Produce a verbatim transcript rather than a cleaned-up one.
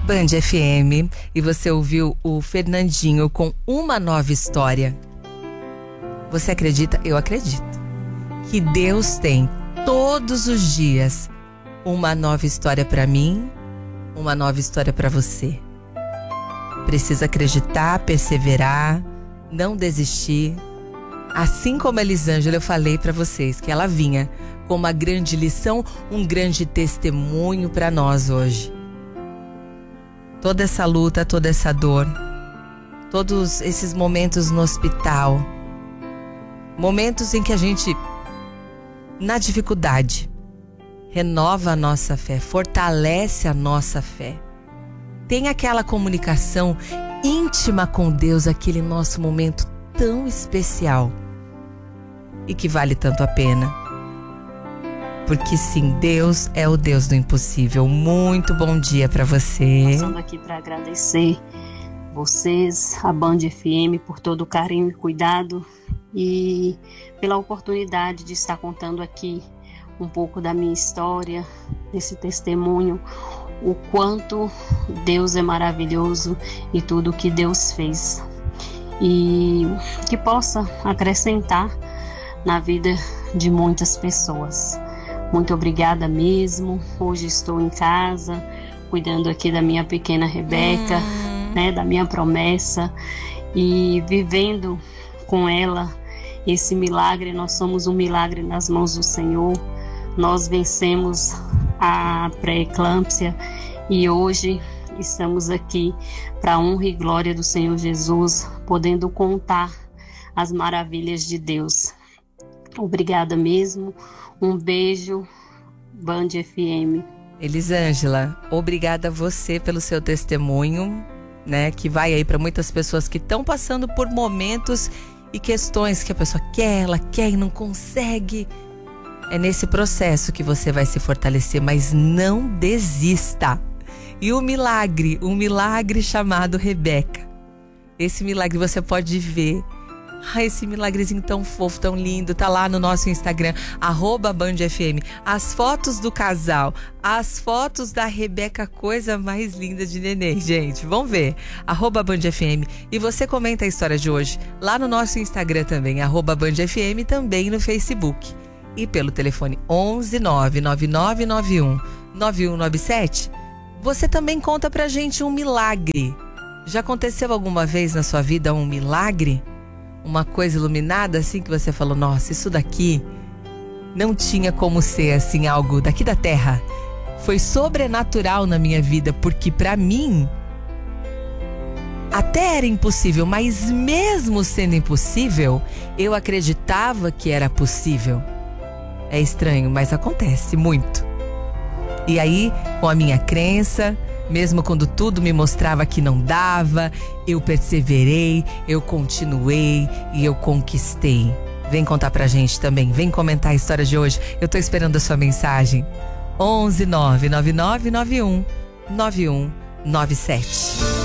Band F M, e você ouviu o Fernandinho com Uma Nova História. Você acredita? Eu acredito que Deus tem todos os dias uma nova história para mim, uma nova história para você. Precisa acreditar, perseverar, não desistir. Assim como a Elisângela, eu falei para vocês que ela vinha com uma grande lição, um grande testemunho para nós hoje. Toda essa luta, toda essa dor, todos esses momentos no hospital, momentos em que a gente, na dificuldade, renova a nossa fé, fortalece a nossa fé. Tem aquela comunicação íntima com Deus, aquele nosso momento tão especial e que vale tanto a pena. Porque sim, Deus é o Deus do impossível. Muito bom dia para você. Passando aqui para agradecer vocês, a Band F M, por todo o carinho e cuidado e pela oportunidade de estar contando aqui um pouco da minha história, desse testemunho, o quanto Deus é maravilhoso e tudo o que Deus fez. E que possa acrescentar na vida de muitas pessoas. Muito obrigada mesmo. Hoje estou em casa, cuidando aqui da minha pequena Rebeca, hum. né, da minha promessa, e vivendo com ela esse milagre. Nós somos um milagre nas mãos do Senhor. Nós vencemos a pré-eclâmpsia e hoje estamos aqui para a honra e glória do Senhor Jesus, podendo contar as maravilhas de Deus. Obrigada mesmo. Um beijo, Band F M. Elisângela, obrigada a você pelo seu testemunho, né, que vai aí para muitas pessoas que estão passando por momentos e questões que a pessoa quer, ela quer e não consegue. É nesse processo que você vai se fortalecer, mas não desista. E o milagre, um milagre chamado Rebeca. Esse milagre você pode ver. Ai, esse milagrezinho tão fofo, tão lindo, tá lá no nosso Instagram, arroba Band F M. As fotos do casal, as fotos da Rebeca, coisa mais linda de neném, gente. Vamos ver, arroba Band F M. E você comenta a história de hoje lá no nosso Instagram também, arroba Band F M, também no Facebook. E pelo telefone onze nove nove nove nove um nove um nove sete, você também conta pra gente um milagre. Já aconteceu alguma vez na sua vida um milagre? Uma coisa iluminada assim que você falou, nossa, isso daqui não tinha como ser assim algo daqui da terra. Foi sobrenatural na minha vida, porque pra mim até era impossível, mas mesmo sendo impossível, eu acreditava que era possível. É estranho, mas acontece muito. E aí, com a minha crença, mesmo quando tudo me mostrava que não dava, eu perseverei, eu continuei e eu conquistei. Vem contar pra gente também, vem comentar a história de hoje. Eu tô esperando a sua mensagem. onze nove nove nove nove um nove um nove sete.